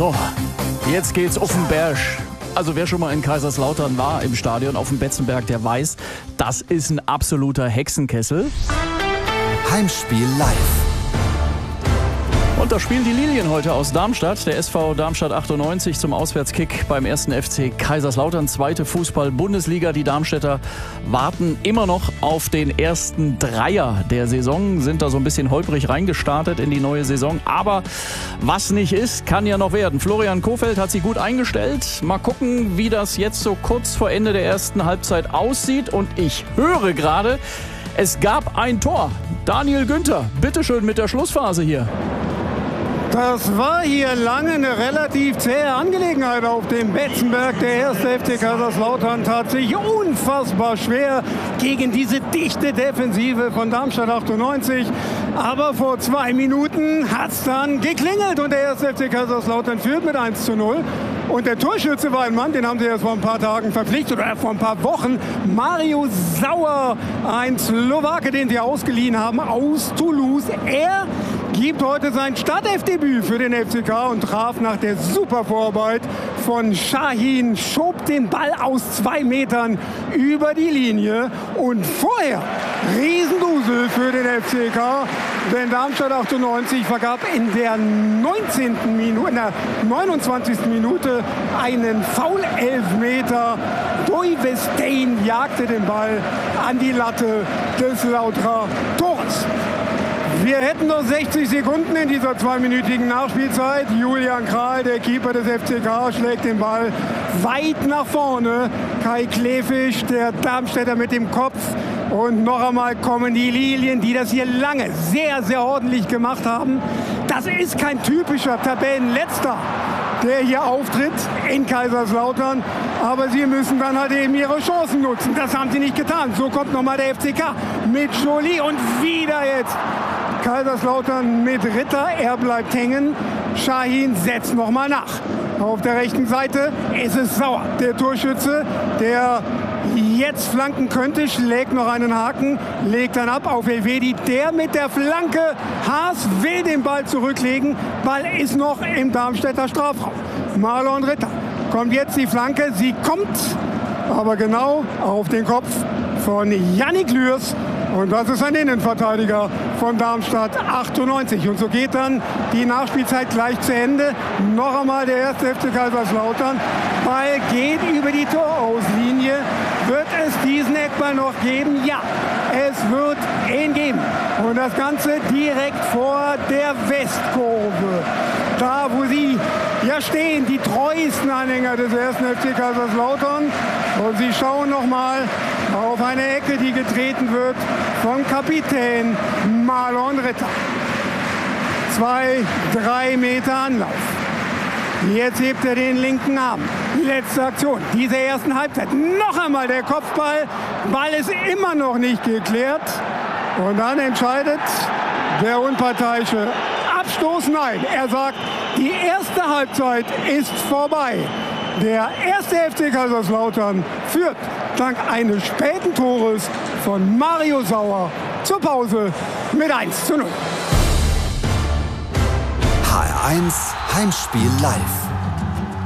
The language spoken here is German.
So, jetzt geht's auf den Berg. Also wer schon mal in Kaiserslautern war im Stadion auf dem Betzenberg, der weiß, das ist ein absoluter Hexenkessel. Heimspiel live. Und da spielen die Lilien heute aus Darmstadt. Der SV Darmstadt 98 zum Auswärtskick beim 1. FC Kaiserslautern. Zweite Fußball-Bundesliga. Die Darmstädter warten immer noch auf den ersten Dreier der Saison. Sind da so ein bisschen holprig reingestartet in die neue Saison. Aber was nicht ist, kann ja noch werden. Florian Kohfeldt hat sie gut eingestellt. Mal gucken, wie das jetzt so kurz vor Ende der ersten Halbzeit aussieht. Und ich höre gerade, es gab ein Tor. Daniel Günther, bitteschön mit der Schlussphase hier. Das war hier lange eine relativ zähe Angelegenheit auf dem Betzenberg. Der 1. FC Kaiserslautern tat sich unfassbar schwer gegen diese dichte Defensive von Darmstadt 98. Aber vor 2 Minuten hat es dann geklingelt und der 1. FC Kaiserslautern führt mit 1:0. Und der Torschütze war ein Mann, den haben sie erst vor ein paar Tagen verpflichtet oder vor ein paar Wochen. Mario Sauer, ein Slowake, den sie ausgeliehen haben aus Toulouse. Er gibt heute sein Startelfdebüt für den FCK und traf nach der super Vorarbeit von Şahin, schob den Ball aus 2 Metern über die Linie und vorher Riesendusel für den FCK, denn Darmstadt 98 vergab in der 29. Minute einen Foul-Elfmeter. Doivestein jagte den Ball an die Latte des Lauterer Tores. Wir hätten noch 60 Sekunden in dieser 2-minütigen Nachspielzeit. Julian Kral, der Keeper des FCK, schlägt den Ball weit nach vorne. Kai Klefisch, der Darmstädter, mit dem Kopf. Und noch einmal kommen die Lilien, die das hier lange sehr, sehr ordentlich gemacht haben. Das ist kein typischer Tabellenletzter, der hier auftritt in Kaiserslautern. Aber sie müssen dann halt eben ihre Chancen nutzen. Das haben sie nicht getan. So kommt nochmal der FCK mit Joly und wieder jetzt Kaiserslautern mit Ritter. Er bleibt hängen. Şahin setzt nochmal nach. Auf der rechten Seite ist es Sauer, der Torschütze, der jetzt flanken könnte, schlägt noch einen Haken, legt dann ab auf Elvedi, der mit der Flanke. Haas will den Ball zurücklegen. Ball ist noch im Darmstädter Strafraum. Marlon Ritter kommt jetzt die Flanke. Sie kommt aber genau auf den Kopf von Yannick Lührs. Und das ist ein Innenverteidiger von Darmstadt 98. Und so geht dann die Nachspielzeit gleich zu Ende. Noch einmal der 1. FC Kaiserslautern. Ball geht über die Torauslinie. Wird es diesen Eckball noch geben? Ja, es wird ihn geben. Und das Ganze direkt vor der Westkurve. Da, wo sie ja stehen, die treuesten Anhänger des 1. FC Kaiserslautern. Und sie schauen noch mal auf eine Ecke, die getreten wird von Kapitän Marlon Ritter. 2-3 Meter Anlauf. Jetzt hebt er den linken Arm. Letzte Aktion dieser ersten Halbzeit. Noch einmal der Kopfball. Ball ist immer noch nicht geklärt. Und dann entscheidet der Unparteiische. Abstoß, nein. Er sagt, die erste Halbzeit ist vorbei. Der 1. FC Kaiserslautern führt dank eines späten Tores von Mario Sauer zur Pause mit 1:0. HR1 Heimspiel live.